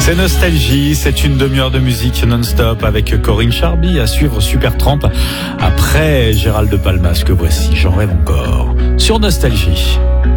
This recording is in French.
C'est Nostalgie, c'est une demi-heure de musique non-stop avec Corinne Charby à suivre Supertramp après Gérald de Palmas que voici, j'en rêve encore sur Nostalgie.